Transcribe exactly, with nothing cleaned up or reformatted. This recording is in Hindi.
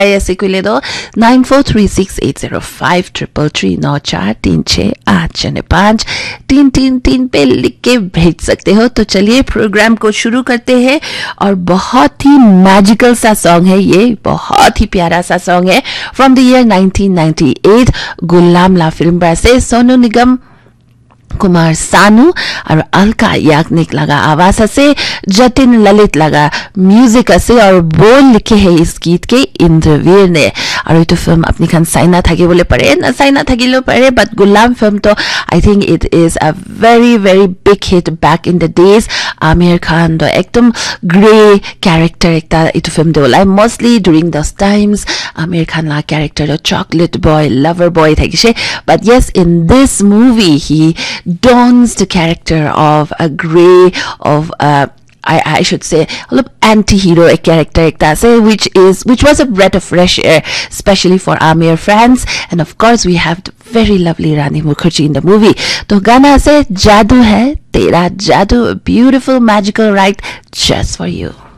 ऐसे कोई ले दो nine four three six eight zero five triple three नौ चार तीन छः आठ शून्य पाँच तीन तीन तीन पे लिख के भेज सकते हो। तो चलिए प्रोग्राम को शुरू करते हैं और बहुत ही मैजिकल सा सॉन्ग है ये, बहुत ही प्यारा सा सॉन्ग है from the year nineteen ninety eight गुलामला film पर से सोनू निगम कुमार सानू और अलका याग्निक लगा आवाज से जतिन ललित लगा म्यूजिक से और बोल लिखे है इस गीत के इंद्रवीर ने। और ये तो फिल्म अपनी खान साइना थाकी बोले पड़े ना साइना थाकी लो पड़े बट गुलाम फिल्म तो I think it is a very very big hit back in the days. Aamir Khan तो एकदम ग्रे कैरेक्टर एक ये फिल्म दे बोला मोस्टली ड्यूरिंग दस टाइम्स आमिर खान ला character chocolate boy lover boy था but yes in this movie he dons the character of a grey of a I, I should say a little anti-hero a character say, which is which was a breath of fresh air especially for Amir fans. And of course we have the very lovely Rani Mukherjee in the movie. तो गाना से जादू है तेरा जादू, beautiful magical right just for you.